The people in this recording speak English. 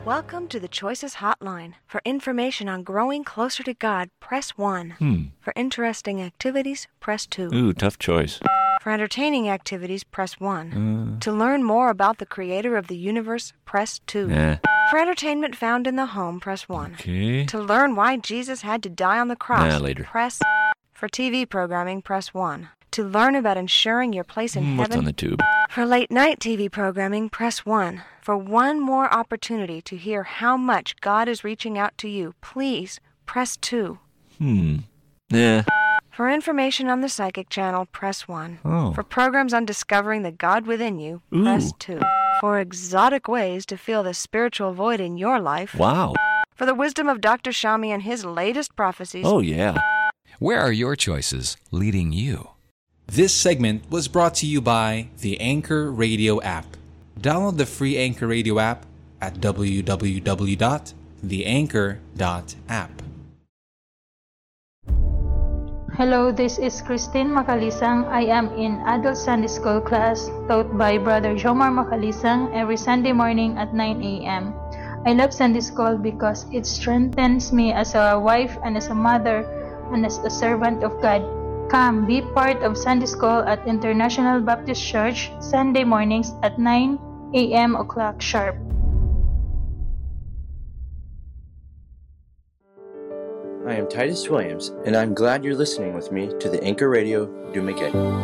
Welcome to the Choices Hotline. For information on growing closer to God, press 1. For interesting activities, press 2. Ooh, tough choice. For entertaining activities, press 1. To learn more about the Creator of the universe, press 2. Nah. For entertainment found in the home, press 1. Okay. To learn why Jesus had to die on the cross, Later. press. For TV programming, press 1. To learn about ensuring your place in What's heaven, on the tube? for late-night TV programming, press 1. For one more opportunity to hear how much God is reaching out to you, please press 2. Yeah. For information on the Psychic Channel, press 1. Oh. For programs on discovering the God within you, Ooh. press 2. For exotic ways to fill the spiritual void in your life, Wow. for the wisdom of Dr. Shami and his latest prophecies, Oh, yeah. Where are your choices leading you? This segment was brought to you by the Anchor Radio app. Download the free Anchor Radio app at www.theanchor.app. Hello, this is Christine Macalisang. I am in Adult Sunday School class taught by Brother Jomar Macalisang every Sunday morning at 9 a.m. I love Sunday School because it strengthens me as a wife and as a mother and as a servant of God. Come, be part of Sunday School at International Baptist Church Sunday mornings at 9 a.m. o'clock sharp. I am Titus Williams, and I'm glad you're listening with me to the Anchor Radio Dumaguete.